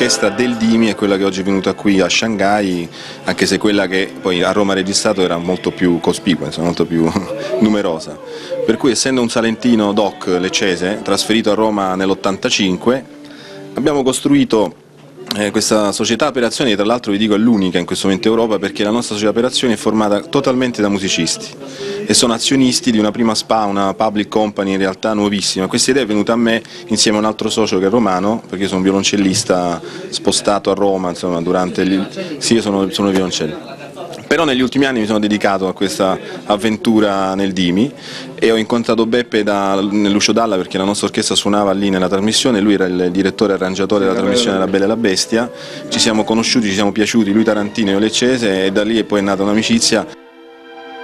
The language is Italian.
l'orchestra del Dimi è quella che oggi è venuta qui a Shanghai, anche se quella che poi a Roma ha registrato era molto più cospicua, insomma, molto più numerosa. Per cui, essendo un salentino doc leccese, trasferito a Roma nell'85, abbiamo costruito questa società per azioni, che tra l'altro vi dico è l'unica in questo momento in Europa, perché la nostra società per azioni è formata totalmente da musicisti e sono azionisti di una prima SPA, una public company in realtà nuovissima. Questa idea è venuta a me insieme a un altro socio che è romano, perché io sono un violoncellista spostato a Roma, insomma, durante sì, io sono violoncello. Però negli ultimi anni mi sono dedicato a questa avventura nel Dimi e ho incontrato Beppe nell'Uscio Dalla, perché la nostra orchestra suonava lì nella trasmissione, lui era il direttore e arrangiatore della trasmissione La Bella e la Bestia, ci siamo conosciuti, ci siamo piaciuti, lui tarantino e io leccese, e da lì è poi nata un'amicizia.